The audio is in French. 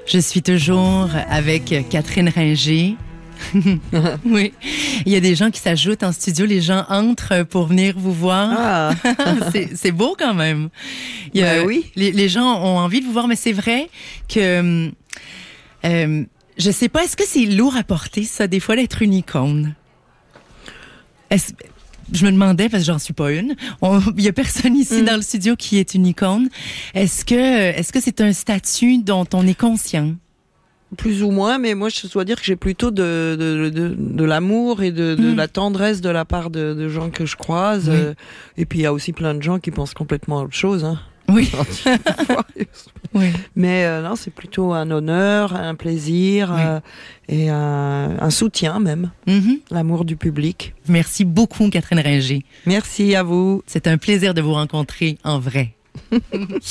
Je suis toujours avec Catherine Ringer. Oui, il y a des gens qui s'ajoutent en studio, les gens entrent pour venir vous voir. Ah. c'est beau quand même. Oui. Les gens ont envie de vous voir, mais c'est vrai que je sais pas, est-ce que c'est lourd à porter ça des fois d'être une icône? Je me demandais, parce que j'en suis pas une. Il y a personne ici dans le studio qui est une icône. Est-ce que c'est un statut dont on est conscient? Plus ou moins, mais moi je dois dire que j'ai plutôt de l'amour et de la tendresse de la part de gens que je croise. Oui. Et puis il y a aussi plein de gens qui pensent complètement à autre chose. Hein. Oui. Oui. Mais non, c'est plutôt un honneur, un plaisir et un soutien même. Mm-hmm. L'amour du public. Merci beaucoup, Catherine Ringer. Merci à vous. C'est un plaisir de vous rencontrer en vrai.